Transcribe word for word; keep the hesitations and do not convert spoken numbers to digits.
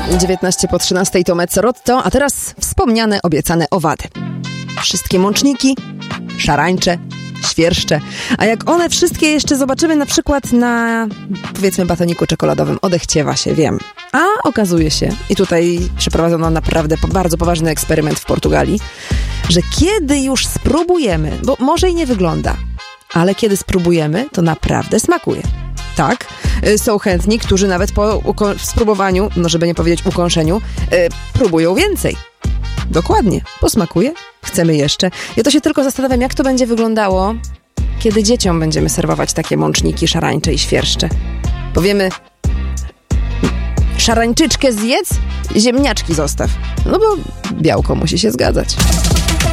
dziewiętnaście po trzynastej to Mezzorotto, a teraz wspomniane, obiecane owady. Wszystkie mączniki, szarańcze, świerszcze. A jak one wszystkie jeszcze zobaczymy na przykład na, powiedzmy, batoniku czekoladowym, odechciewa się, wiem. A okazuje się, i tutaj przeprowadzono naprawdę bardzo poważny eksperyment w Portugalii, że kiedy już spróbujemy, bo może i nie wygląda, ale kiedy spróbujemy, to naprawdę smakuje. Tak, są chętni, którzy nawet po uko- spróbowaniu, no żeby nie powiedzieć ukąszeniu, yy, próbują więcej. Dokładnie, posmakuje, chcemy jeszcze. Ja to się tylko zastanawiam, jak to będzie wyglądało, kiedy dzieciom będziemy serwować takie mączniki szarańcze i świerszcze. Powiemy, szarańczyczkę zjedz, ziemniaczki zostaw. No bo białko musi się zgadzać.